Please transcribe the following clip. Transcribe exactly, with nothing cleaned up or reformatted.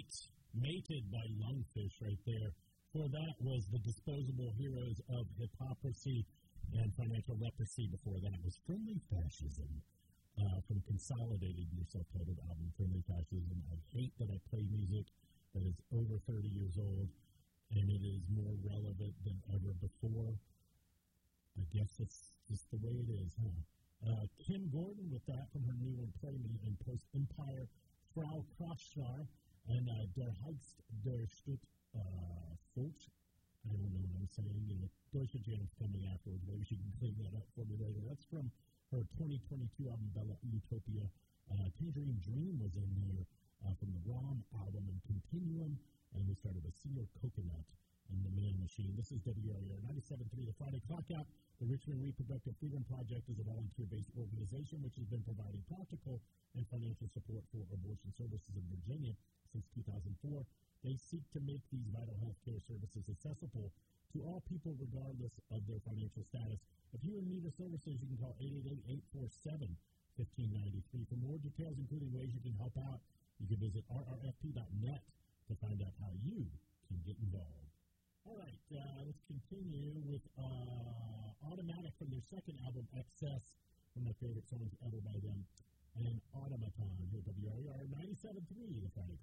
Mate, Mated by Lungfish right there. For that was the Disposable Heroes of Hypocrisy and Financial Leprosy. Before that was Friendly Fascism uh, from Consolidated, your self-titled album, Friendly Fascism. I hate that I play music that is over thirty years old, and it is more relevant than ever before. I guess it's just the way it is, huh? Uh, Kim Gordon with that from her new one, Play Me, and Post-Empire, Frau Kraschar, and uh, Der Heigst der Stück uh, Fulch. I don't know what I'm saying. You know, Deutsche Jam's coming afterwards. Maybe she can clean that up for me later. That's from her twenty twenty-two album, Bella Utopia. Uh, Tangerine Dream was in there uh, from the ROM album and Continuum, and we started with Seal Coconut and The Man Machine. This is W R E R ninety-seven point three, the Friday Clock Out. The Richmond Reproductive Freedom Project is a volunteer-based organization which has been providing practical and financial support for abortion services in Virginia since two thousand four. They seek to make these vital health care services accessible to all people regardless of their financial status. If you're in need of services, you can call eight eight eight, eight four seven, one five nine three. For more details, including ways you can help out, you can visit r r f p dot net to find out how you can get involved. All right, uh, let's continue with uh, Automatic from their second album, Excess, one of my favorite songs ever by them, and Automaton here at W R E R ninety-seven point three, the Friday